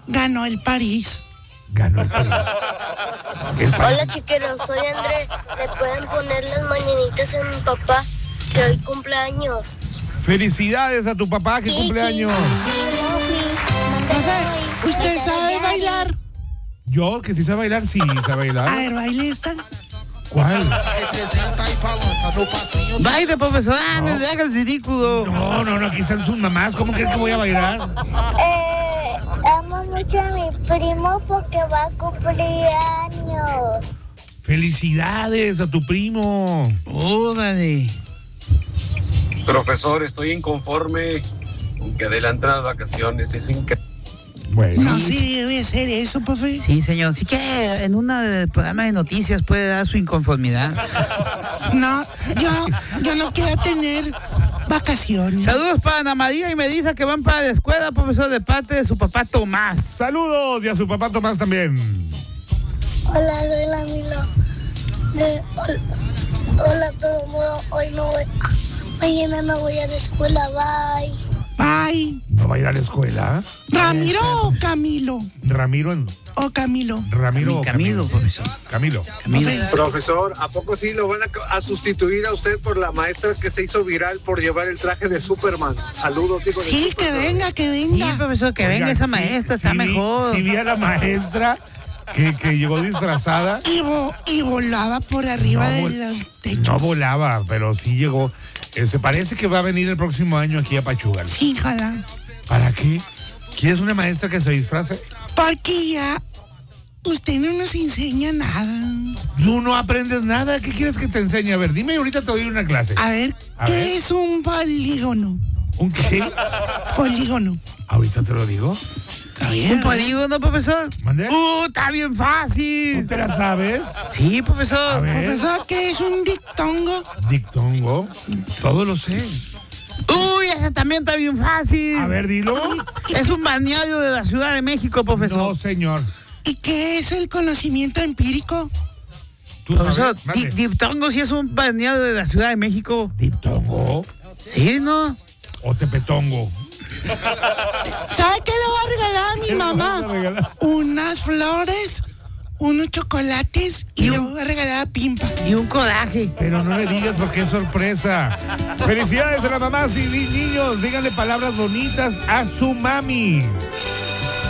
ganó el París. Ganó el París. Hola chiqueros, soy André. ¿Le pueden poner las mañanitas a mi papá que hoy cumpleaños? Felicidades a tu papá que cumpleaños. ¿Usted sabe bailar? Yo, que sí sé bailar, sí sé bailar. A ver, baile esta. ¿Cuál? Baile, profesor. No se haga el ridículo. No, aquí están sus mamás. ¿Cómo creen que voy a bailar? Amo mucho a mi primo porque va a cumplir años. Felicidades a tu primo. Órale. Profesor, estoy inconforme con que adelanten las vacaciones. Es increíble. Bueno. No se debe hacer eso, profe. Sí, señor. Sí que en un programa de noticias puede dar su inconformidad. No, yo no quiero tener vacaciones. Saludos para Ana María y Melissa que van para la escuela, profesor, de parte de su papá Tomás. Saludos y a su papá Tomás también. Hola, soy la Milo. Hola a todo el mundo. Hoy no voy. Mañana no voy a la escuela. Bye. Bye. ¿No va a ir a la escuela? ¿Ramiro o Camilo? Ramiro ¿O Camilo? Ramiro o Camilo, profesor. Camilo. Profesor, ¿a poco sí lo van a sustituir a usted por la maestra que se hizo viral por llevar el traje de Superman? Saludos, digo. Sí, que venga, que Sí, venga. profesor, que venga esa maestra, está mejor. Sí vi a la maestra que llegó disfrazada. Y volaba por arriba No, del techo. No volaba, pero sí llegó. Se parece que va a venir el próximo año aquí a Pachuca. Sí, jala. ¿Para qué? ¿Quieres una maestra que se disfrace? Porque ya usted no nos enseña nada. Tú no aprendes nada. ¿Qué quieres que te enseñe? A ver, dime y ahorita te doy una clase. A ver, ¿qué es un polígono? ¿Un qué? Polígono. Ahorita te lo digo. ¿Un polígono, profesor? ¿Mande? Está bien fácil. ¿Tú te la sabes? Sí, A profesor. ver. Profesor, ¿qué es un dictongo? Dictongo. Todo lo sé. Uy, esa también está bien fácil. A ver, dilo. Es un balneario de la Ciudad de México, profesor. No, señor. ¿Y qué es el conocimiento empírico? ¿Tú Profesor, sabes? Mande. Diptongo sí es un balneario de la Ciudad de México. ¿Diptongo Sí, ¿no? o tepetongo? ¿Sabe qué le voy a regalar a mi ¿Qué le vas a mamá? regalar? Unas flores, unos chocolates y le voy a regalar a Pimpa. Y un coraje. Pero no le digas porque es sorpresa. Felicidades a las mamás y niños. Díganle palabras bonitas a su mami.